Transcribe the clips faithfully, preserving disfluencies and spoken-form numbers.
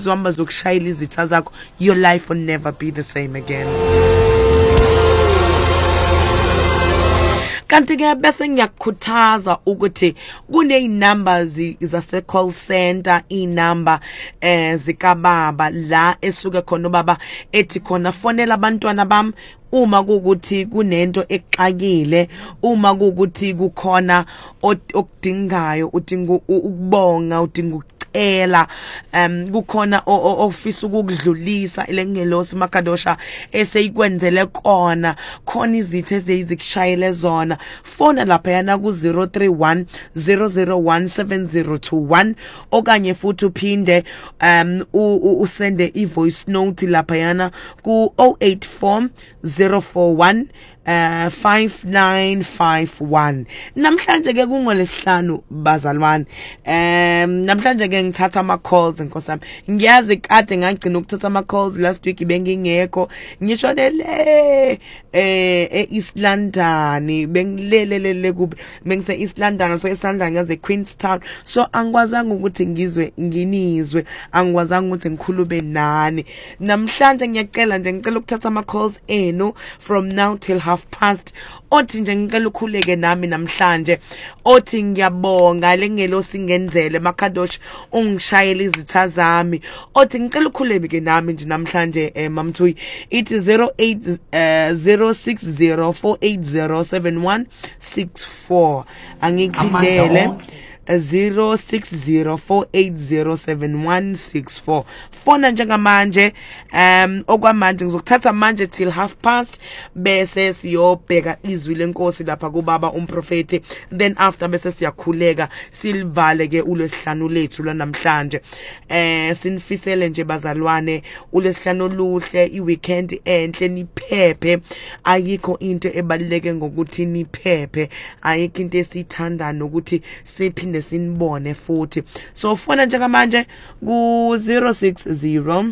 uzohamba zokushayela izitha zakho, your life will never be the same again. Kanti ke bese ngiyakukhuthaza ukuthi kune numbers zase call center, inumber eh zikababa la esuke khona ubaba ethi khona fonela abantwana bami uma kukuthi kunento exakile, uma kukuthi kukhona okudingayo, udinga ukubonga, udinga ela um kukhona ofisa ukudlulisa ilengelosi makadosha eseyikwenzele kona khona izithe ezizikushayele zona. Fona lapha yana ku zero three one zero zero one seven zero two one okanye futhi uphinde um usende i-voice note lapha yana ku zero eight four zero four one Uh, five nine five one. Namhlanje ke kungolesihlanu bazalwane. Um namhlanje ke ngithatha ama calls nkosami. Ngiyazi kade ngagcina ukuthatha ama calls last week bengingekho. Ngishonele eh eEast London, bengilelelele kubi. Bengise East London, so East London ngaze Queenstown. So angikwazanga ukuthi ngizwe nginizwe, angikwazanga ukuthi ngikhulube nani. Namhlanje ngiyacela nje ngicela ukuthatha ama calls enu from now till half past. Othi nje ngicela ukhuleke nami namhlanje, othi ngiyabonga lengelosi ngenzele Makadosh ungishayela izitha zami, othi ngicela ukhuleke nami nje namhlanje eh, Mamthuyi ithi zero eight zero six zero four eight zero seven one six four. Angikuphindele zero six zero four eight zero seven one six four. Fona njengamanje um okwamanje ngizokuthatha manje till half past bese siyobheka izwi lenkosi lapha kubaba umprofeti, then after bese siyakhuleka silivale ke ulwesihlanu lethu lanamhlanje. Eh sinifisele nje bazalwane ulwesihlanu luhle, iweekend enhle, niphephe. Ayikho into ebaluleke ngokuthi niphephe, ayikho into esithanda nokuthi siphi sinibone futhi. So fona njengamanje ku zero six zero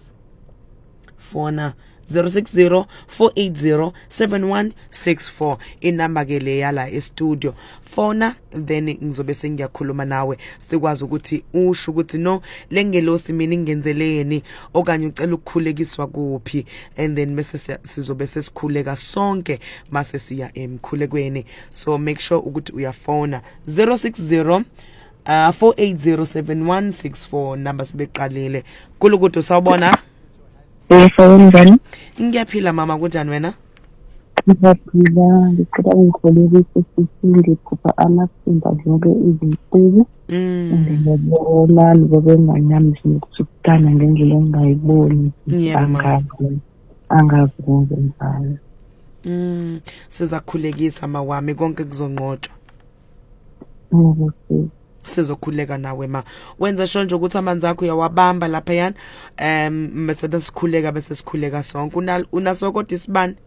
fona zero six zero four eight zero seven one six four inamba ke le yala e studio. Fona then ngizobe sengiyakhuluma nawe sikwazi ukuthi usho ukuthi no lengelosi mina ingenzeleni okanye ucela ukukhulekiswa kuphi, and then bese sizobe sesikhuleka sonke mase siya emkhulekweni. So make sure ukuthi uyafona zero six zero four eight zero seven one six four number sibeqalile. Kulukuthi sawubona? Yebo, ngiyaphila mama, kunjani wena? Ngiyaphila, ngicela ungikhulekise ukuthi ngikhupha amasimba zonke izinsuku. Mm. Ngiyabona ngoba nganyami sikuthana ngendlela engayiboni. Angazi. Angazi njalo. Mm. Sizakhulekisa mawami konke kuzonqotshwa. Yebo. Sizokhuleka nawe ma. Wenza sho nje ukuthi amanzi akho uyawabamba lapha yana. Em bese besikhuleka bese sikhuleka sonke. Una unasokoti isibani?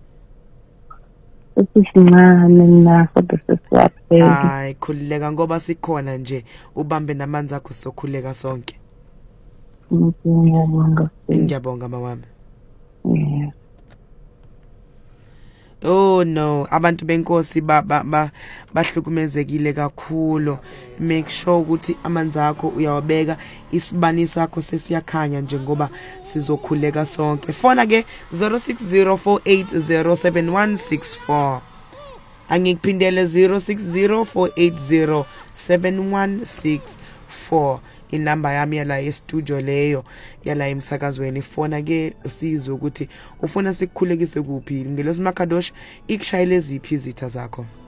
Sisincane naso bese siyaphela. Hayi khuleka ngoba sikhona nje ubambe namanzi akho sokhuleka sonke. Ngiyabonga. Ngiyabonga mawami. Yeah. Oh no, abantu benkosi ba ba bahlukumezekile kakhulu. Make sure ukuthi amanzi akho uyawabeka, isibani sakho sesiyakhanya njengoba sizokhuleka sonke. Fona ke zero six zero four eight zero seven one six four. Angikuphindele zero six zero four eight zero seven one six four. Inamba yami yala e studio leyo yala emsakazweni. Fona ke sizwe ukuthi ufuna sikukhulekise kuphi ngelosi Makadosh ikushayele ziphi izitha zakho.